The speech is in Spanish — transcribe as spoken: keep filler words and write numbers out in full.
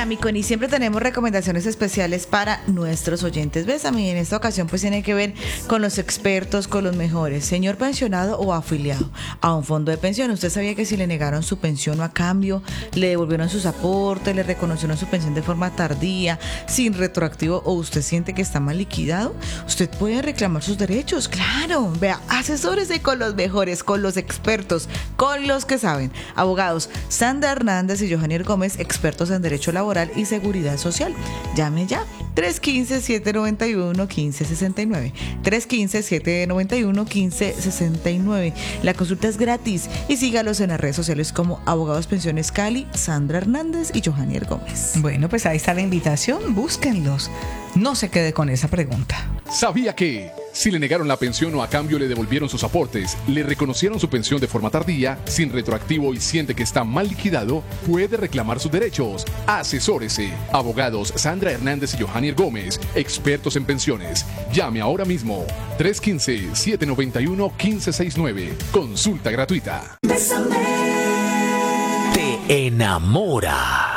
Vea, mi Connie, siempre tenemos recomendaciones especiales para nuestros oyentes. ¿Ves? A mí en esta ocasión pues tiene que ver con los expertos, con los mejores. Señor pensionado o afiliado a un fondo de pensión, ¿usted sabía que si le negaron su pensión o a cambio, le devolvieron sus aportes, le reconocieron su pensión de forma tardía, sin retroactivo, o usted siente que está mal liquidado, usted puede reclamar sus derechos? Claro. Vea, asesórese con los mejores, con los expertos, con los que saben. Abogados Sandra Hernández y Johanier Gómez, expertos en Derecho Laboral y Seguridad Social. Llame ya. tres uno cinco, siete nueve uno, uno cinco seis nueve. tres uno cinco, siete nueve uno, uno cinco seis nueve. La consulta es gratis y sígalos en las redes sociales como Abogados Pensiones Cali, Sandra Hernández y Johanier Gómez. Bueno, pues ahí está la invitación. Búsquenlos. No se quede con esa pregunta. ¿Sabía que si le negaron la pensión o a cambio le devolvieron sus aportes, le reconocieron su pensión de forma tardía, sin retroactivo y siente que está mal liquidado, puede reclamar sus derechos? Asesórese. Abogados Sandra Hernández y Johanier Gómez, expertos en pensiones. Llame ahora mismo. tres uno cinco, siete nueve uno, uno cinco seis nueve. Consulta gratuita. Te enamora.